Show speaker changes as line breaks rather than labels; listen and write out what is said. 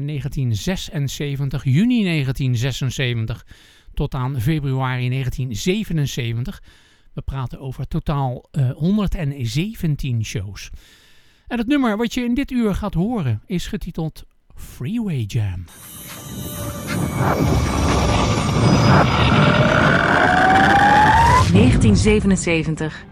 1976, juni 1976 tot aan februari 1977. We praten over totaal 117 shows. En het nummer wat je in dit uur gaat horen is getiteld Freeway Jam.
...1977...